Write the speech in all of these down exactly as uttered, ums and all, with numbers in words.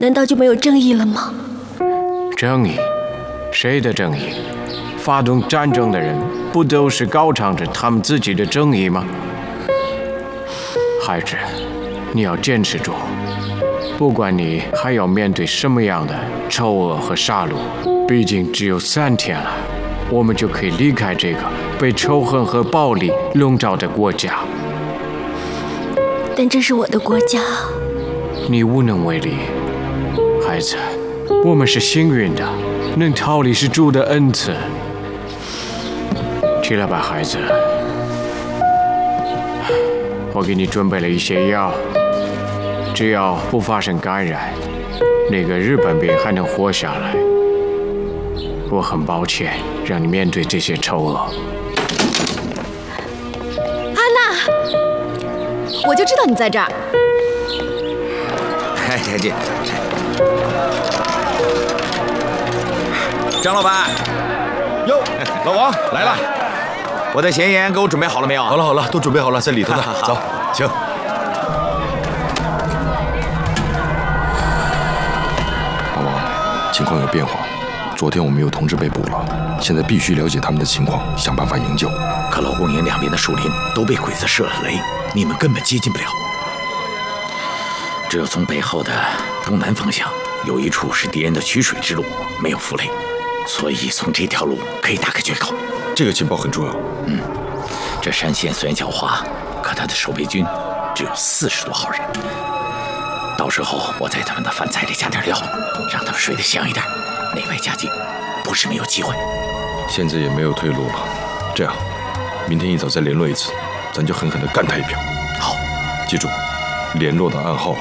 难道就没有正义了吗？ 正义？谁的正义？发动战争的人不都是高唱着他们自己的正义吗？孩子，你要坚持住，不管你还要面对什么样的丑恶和杀戮，毕竟只有三天了，我们就可以离开这个被仇恨和暴力笼罩的国家。 但这是我的国家， 你无能为力。孩子，我们是幸运的，能逃离是主的恩赐。起来吧，孩子，我给你准备了一些药，只要不发生感染，那个日本兵还能活下来。我很抱歉让你面对这些丑恶。 安娜，我就知道你在这儿。 哎，这这，张老板， 哟，老王来了。 我的咸盐给我准备好了没有？ 好了好了，都准备好了，在里头呢。走，请。老王，情况有变化。昨天我们有同志被捕了，现在必须了解他们的情况，想办法营救。 可老公营两边的树林都被鬼子射了雷，你们根本接近不了。只有从背后的东南方向，有一处是敌人的取水之路，没有浮雷，所以从这条路可以打开缺口。 这个情报很重要。 嗯，这山线虽然狡猾，可他的守备军只有四十多号人。到时候我在他们的饭菜里加点料，让他们睡得香一点，内外夹击，不是没有机会。 现在也没有退路了，这样，明天一早再联络一次，咱就狠狠地干他一票。 好， 记住，联络的暗号。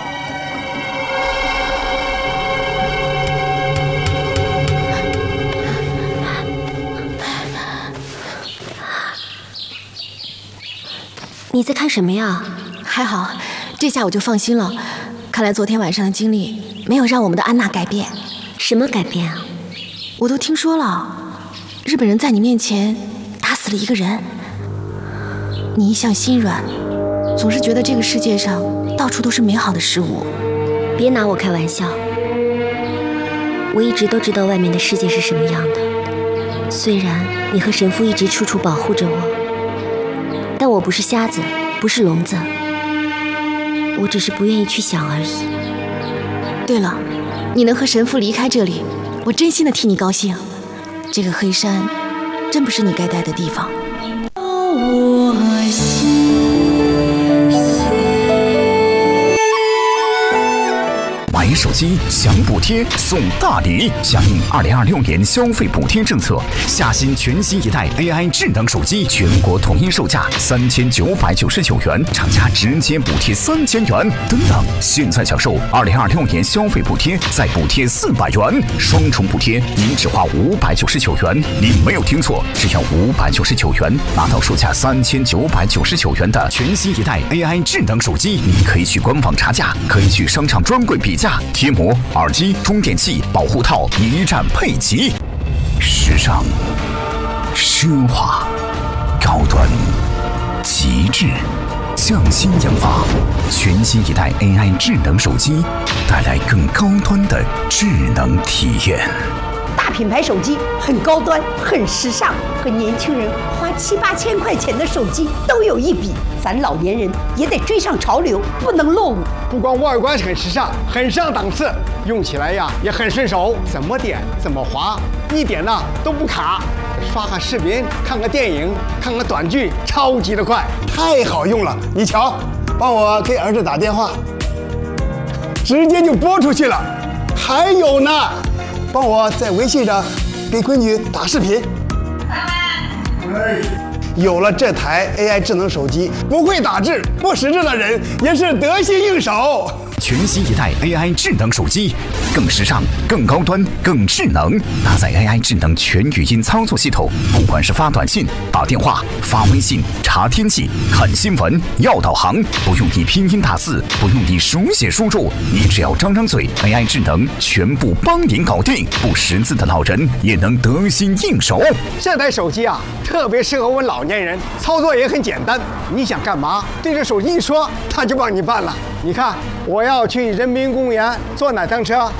你在看什么呀？ 还好，这下我就放心了。看来昨天晚上的经历没有让我们的安娜改变。 什么改变啊？ 我都听说了，日本人在你面前打死了一个人。你一向心软，总是觉得这个世界上到处都是美好的事物。 别拿我开玩笑，我一直都知道外面的世界是什么样的。虽然你和神父一直处处保护着我，但我不是瞎子，不是聋子，我只是不愿意去想而已。 对了，你能和神父离开这里，我真心的替你高兴。这个黑山真不是你该待的地方。我心买手机享补贴送大礼，响应二零二六年消费补贴政策，夏新全新一代 A I 智能手机全国统一售价三千九百九十九元，厂家直接补贴三千元。等等，现在享受二零二六年消费补贴，再补贴四百元，双重补贴，您只花五百九十九元。你没有听错，只要五百九十九元，拿到售价三千九百九十九元的全新一代 A I 智能手机。你可以去官网查价，可以去商场专柜比价。贴膜、耳机、充电器、保护套一站配齐，时尚、奢华、高端、极致，匠心研发，全新一代 A I 智能手机，带来更高端的智能体验。 大品牌手机很高端，很时尚，和年轻人花七八千块钱的手机都有一比。咱老年人也得追上潮流，不能落伍。 不光外观很时尚，很上档次，用起来呀也很顺手，怎么点怎么滑，一点呢都不卡。刷个视频，看个电影，看个短剧，超级的快，太好用了。你瞧，帮我给儿子打电话，直接就拨出去了。还有呢，帮我在微信上给闺女打视频。有了这台 A I 智能手机，不会打字、不识字的人也是得心应手。 全新一代 A I 智能手机， 更时尚、更高端、更智能，搭载 A I 智能全语音操作系统，不管是发短信、打电话、发微信、查天气、看新闻、要导航，不用你拼音打字，不用你手写输入，你只要张张嘴 ，A I 智能全部帮您搞定，不识字的老人也能得心应手。 这台手机啊，特别适合我们老年人，操作也很简单。你想干嘛，对着手机一说，它就帮你办了。你看，我要去人民公园坐哪趟车？